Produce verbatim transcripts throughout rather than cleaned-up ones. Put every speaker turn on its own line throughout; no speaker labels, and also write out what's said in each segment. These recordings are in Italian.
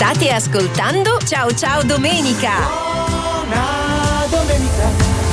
State ascoltando Ciao Ciao Domenica.
Buona domenica.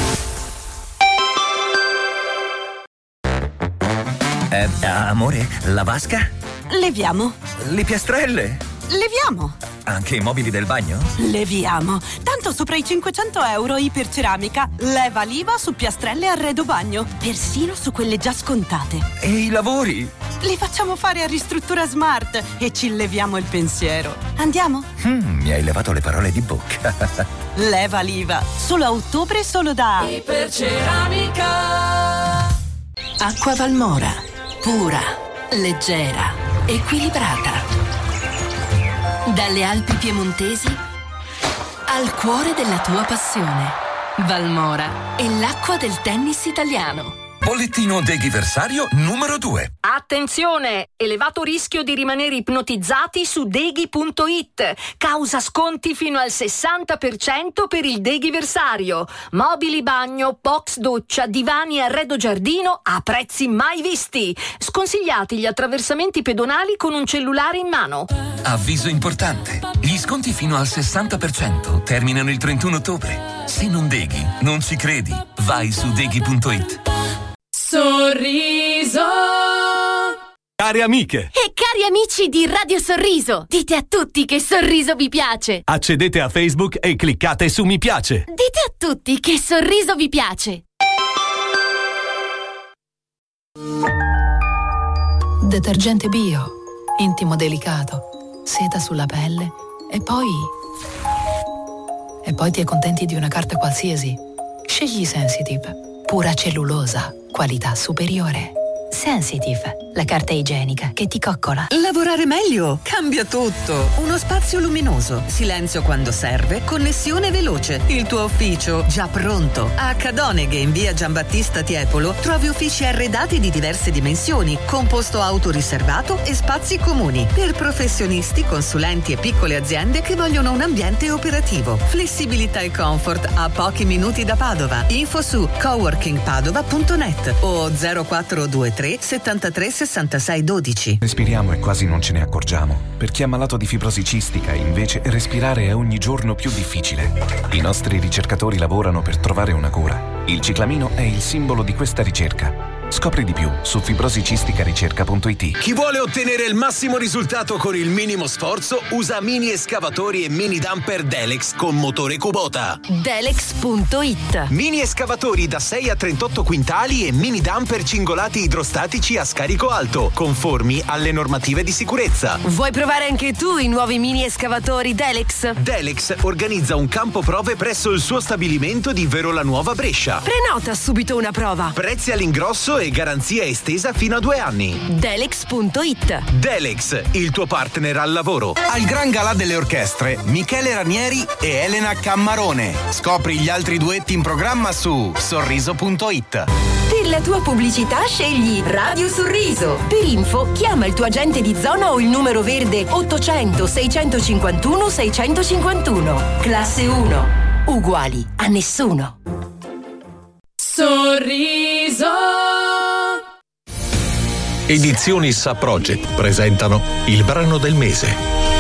Eh, amore, la vasca?
Leviamo.
Le piastrelle?
Leviamo.
Anche i mobili del bagno?
Leviamo. Tanto sopra i cinquecento euro Iperceramica. Leva l'I V A su piastrelle e arredo bagno. Persino su quelle già scontate.
E i lavori?
Li facciamo fare a Ristruttura Smart e ci leviamo il pensiero. Andiamo?
Mm, mi hai levato le parole di bocca.
Leva l'I V A. Solo a ottobre, solo da
Iperceramica.
Acqua Valmora. Pura, leggera, equilibrata. Dalle Alpi piemontesi al cuore della tua passione. Valmora è l'acqua del tennis italiano.
Bollettino deghiversario numero due.
Attenzione! Elevato rischio di rimanere ipnotizzati su deghi punto it. Causa sconti fino al sessanta per cento per il deghiversario. Mobili bagno, box doccia, divani e arredo giardino a prezzi mai visti. Sconsigliati gli attraversamenti pedonali con un cellulare in mano.
Avviso importante. Gli sconti fino al sessanta per cento terminano il trentuno ottobre. Se non deghi, non ci credi. Vai su deghi punto it.
Sorriso.
Cari amiche
e cari amici di Radio Sorriso, dite a tutti che Sorriso vi piace.
Accedete a Facebook e cliccate su mi piace.
Dite a tutti che Sorriso vi piace.
Detergente bio, intimo delicato, seta sulla pelle e poi... E poi ti accontenti di una carta qualsiasi. Scegli Sensitive, pura cellulosa, qualità superiore. Sensitive, la carta igienica che ti coccola.
Lavorare meglio cambia tutto. Uno spazio luminoso, silenzio quando serve, connessione veloce. Il tuo ufficio già pronto. A Cadoneghe in via Giambattista Tiepolo trovi uffici arredati di diverse dimensioni, con posto auto riservato e spazi comuni per professionisti, consulenti e piccole aziende che vogliono un ambiente operativo. Flessibilità e comfort a pochi minuti da Padova. Info su coworking padova punto net o zero quattro due tre settantatré sessantasei dodici.
Respiriamo e quasi non ce ne accorgiamo. Per chi è malato di fibrosi cistica, invece, respirare è ogni giorno più difficile. I nostri ricercatori lavorano per trovare una cura. Il ciclamino è il simbolo di questa ricerca. Scopri di più su fibrosicisticaricerca punto it.
Chi vuole ottenere il massimo risultato con il minimo sforzo usa mini escavatori e mini dumper Delex con motore Kubota.
Delex punto it.
Mini escavatori da sei a trentotto quintali e mini dumper cingolati idrostatici a scarico alto, conformi alle normative di sicurezza.
Vuoi provare anche tu i nuovi mini escavatori Delex?
Delex organizza un campo prove presso il suo stabilimento di Verola Nuova Brescia.
Prenota subito una prova.
Prezzi all'ingrosso e garanzia estesa fino a due anni.
Delex punto it.
Delex, il tuo partner al lavoro.
Al Gran Galà delle Orchestre, Michele Ranieri e Elena Cammarone. Scopri gli altri duetti in programma su sorriso punto it.
Per la tua pubblicità scegli Radio Sorriso. Per info chiama il tuo agente di zona o il numero verde ottocento seicentocinquantuno seicentocinquantuno. Classe uno. Uguali a nessuno.
Sorriso.
Edizioni Sa Project presentano il brano del mese.